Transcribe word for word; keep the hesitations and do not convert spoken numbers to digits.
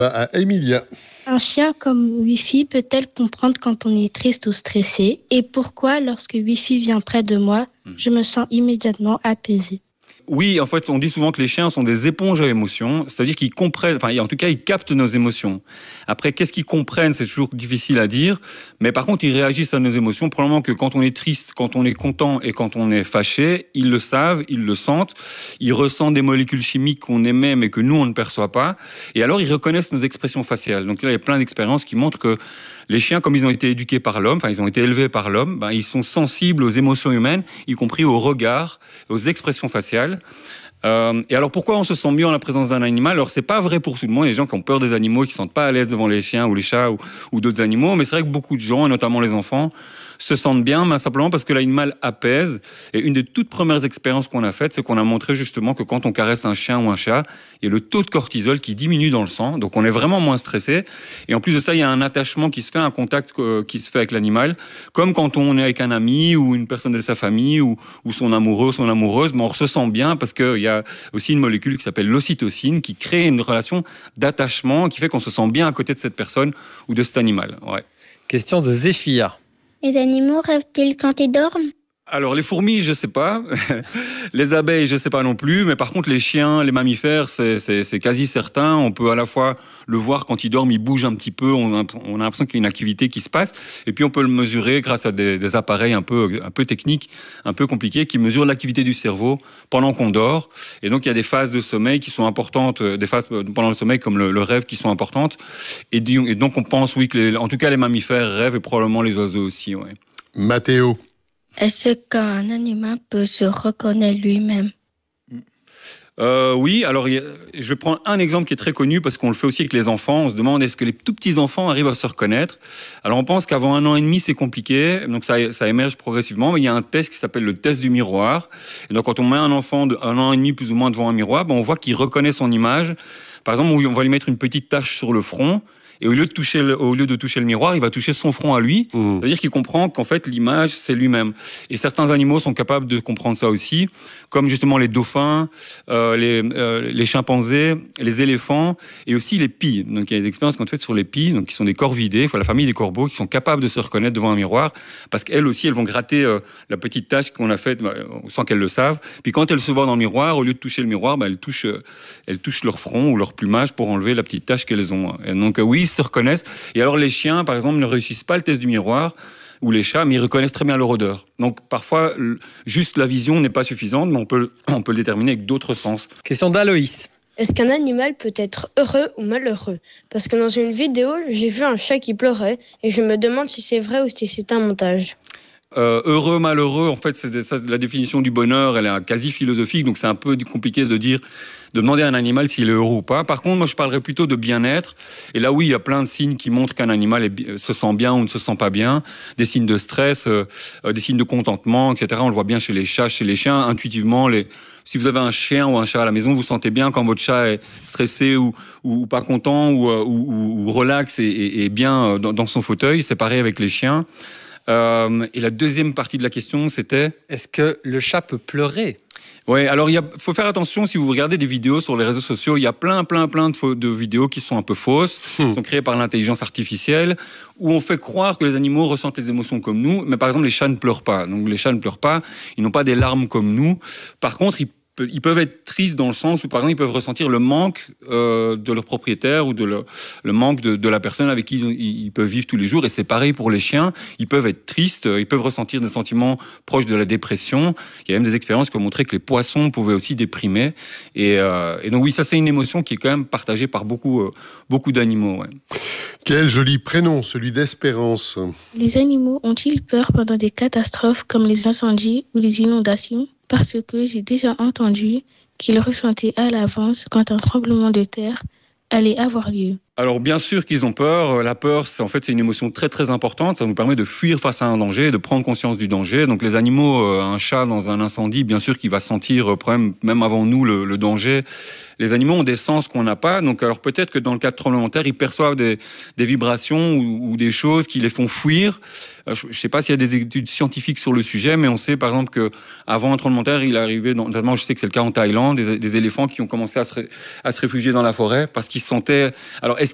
À Emilia. Un chien comme Wifi peut-elle comprendre quand on est triste ou stressé? Et pourquoi, lorsque Wifi vient près de moi, je me sens immédiatement apaisée? Oui, en fait, on dit souvent que les chiens sont des éponges à émotions, c'est-à-dire qu'ils comprennent, enfin, en tout cas, ils captent nos émotions. Après, qu'est-ce qu'ils comprennent, c'est toujours difficile à dire, mais par contre, ils réagissent à nos émotions. Probablement que quand on est triste, quand on est content et quand on est fâché, ils le savent, ils le sentent, ils ressentent des molécules chimiques qu'on émet mais que nous, on ne perçoit pas, et alors ils reconnaissent nos expressions faciales. Donc là, il y a plein d'expériences qui montrent que les chiens, comme ils ont été éduqués par l'homme, enfin, ils ont été élevés par l'homme, ben, ils sont sensibles aux émotions humaines, y compris au regard, aux expressions faciales. Euh, et alors pourquoi on se sent mieux en la présence d'un animal? Alors c'est pas vrai pour tout le monde, les gens qui ont peur des animaux, qui ne se sentent pas à l'aise devant les chiens ou les chats ou, ou d'autres animaux, mais c'est vrai que beaucoup de gens, et notamment les enfants, se sentent bien, mais simplement parce que l'animal apaise. Et une des toutes premières expériences qu'on a faites, c'est qu'on a montré justement que quand on caresse un chien ou un chat, il y a le taux de cortisol qui diminue dans le sang, donc on est vraiment moins stressé. Et en plus de ça, il y a un attachement qui se fait, un contact qui se fait avec l'animal, comme quand on est avec un ami ou une personne de sa famille ou, ou son amoureux, son amoureuse, mais on se sent bien parce qu'il y a aussi une molécule qui s'appelle l'ocytocine qui crée une relation d'attachement qui fait qu'on se sent bien à côté de cette personne ou de cet animal. Ouais. Question de Zéphir. Les animaux rêvent-ils quand ils dorment? Alors les fourmis, je sais pas. Les abeilles, je sais pas non plus. Mais par contre, les chiens, les mammifères, c'est, c'est, c'est quasi certain. On peut à la fois le voir quand ils dorment, ils bougent un petit peu. On a, on a l'impression qu'il y a une activité qui se passe. Et puis on peut le mesurer grâce à des, des appareils un peu, un peu techniques, un peu compliqués, qui mesurent l'activité du cerveau pendant qu'on dort. Et donc il y a des phases de sommeil qui sont importantes, des phases pendant le sommeil comme le, le rêve qui sont importantes. Et, et donc on pense oui que, les, en tout cas, les mammifères rêvent et probablement les oiseaux aussi. Ouais. Mathéo. Est-ce qu'un animal peut se reconnaître lui-même? Euh, oui, alors je vais prendre un exemple qui est très connu parce qu'on le fait aussi avec les enfants. On se demande est-ce que les tout petits enfants arrivent à se reconnaître. Alors on pense qu'avant un an et demi c'est compliqué, donc ça, ça émerge progressivement. Mais il y a un test qui s'appelle le test du miroir. Et donc quand on met un enfant de un an et demi plus ou moins devant un miroir, ben on voit qu'il reconnaît son image. Par exemple, on va lui mettre une petite tache sur le front. Et au lieu de toucher le, au lieu de toucher le miroir, il va toucher son front à lui. Mmh. C'est-à-dire qu'il comprend qu'en fait, l'image, c'est lui-même. Et certains animaux sont capables de comprendre ça aussi, comme justement les dauphins, euh, les, euh, les chimpanzés, les éléphants et aussi les pies. Donc, il y a des expériences qu'on a faites sur les pies, donc qui sont des corvidés, enfin, la famille des corbeaux, qui sont capables de se reconnaître devant un miroir, parce qu'elles aussi, elles vont gratter euh, la petite tache qu'on a faite bah, sans qu'elles le savent. Puis quand elles se voient dans le miroir, au lieu de toucher le miroir, bah, elles touchent, euh, elles touchent leur front ou leur plumage pour enlever la petite tache qu'elles ont. Et donc, euh, oui, se reconnaissent. Et alors les chiens, par exemple, ne réussissent pas le test du miroir, ou les chats, mais ils reconnaissent très bien leur odeur. Donc parfois, juste la vision n'est pas suffisante, mais on peut, on peut le déterminer avec d'autres sens. Question d'Aloïs. Est-ce qu'un animal peut être heureux ou malheureux? Parce que dans une vidéo, j'ai vu un chat qui pleurait, et je me demande si c'est vrai ou si c'est un montage. Euh, heureux, malheureux, en fait, c'est ça, la définition du bonheur, elle est quasi philosophique, donc c'est un peu compliqué de dire, de demander à un animal s'il est heureux ou pas. Par contre, moi, je parlerais plutôt de bien-être. Et là, oui, il y a plein de signes qui montrent qu'un animal est, se sent bien ou ne se sent pas bien. Des signes de stress, euh, des signes de contentement, et cetera. On le voit bien chez les chats, chez les chiens. Intuitivement, les, si vous avez un chien ou un chat à la maison, vous sentez bien quand votre chat est stressé ou, ou pas content ou, ou, ou relax et, et, et bien dans, dans son fauteuil. C'est pareil avec les chiens. Euh, et la deuxième partie de la question, c'était... Est-ce que le chat peut pleurer? Oui, alors il faut faire attention si vous regardez des vidéos sur les réseaux sociaux, il y a plein, plein, plein de, faux, de vidéos qui sont un peu fausses, hmm. qui sont créées par l'intelligence artificielle, où on fait croire que les animaux ressentent les émotions comme nous, mais par exemple les chats ne pleurent pas. Donc les chats ne pleurent pas, ils n'ont pas des larmes comme nous. Par contre, ils Ils peuvent être tristes dans le sens où, par exemple, ils peuvent ressentir le manque euh, de leur propriétaire ou de le, le manque de, de la personne avec qui ils, ils peuvent vivre tous les jours. Et c'est pareil pour les chiens. Ils peuvent être tristes, ils peuvent ressentir des sentiments proches de la dépression. Il y a même des expériences qui ont montré que les poissons pouvaient aussi déprimer. Et, euh, et donc oui, ça c'est une émotion qui est quand même partagée par beaucoup, euh, beaucoup d'animaux. Ouais. Quel joli prénom, celui d'Espérance. Les animaux ont-ils peur pendant des catastrophes comme les incendies ou les inondations? Parce que j'ai déjà entendu qu'ils ressentaient à l'avance quand un tremblement de terre allait avoir lieu. Alors bien sûr qu'ils ont peur. La peur, c'est en fait c'est une émotion très très importante. Ça nous permet de fuir face à un danger, de prendre conscience du danger. Donc les animaux, un chat dans un incendie, bien sûr qu'il va sentir même avant nous le, le danger. Les animaux ont des sens qu'on n'a pas. Donc alors peut-être que dans le cas de tremblement de terre, ils perçoivent des, des vibrations ou, ou des choses qui les font fuir. Je ne sais pas s'il y a des études scientifiques sur le sujet, mais on sait par exemple que avant un tremblement de terre, il est arrivé, dans, notamment je sais que c'est le cas en Thaïlande, des, des éléphants qui ont commencé à se, à se réfugier dans la forêt parce qu'ils se sentaient. Alors est-ce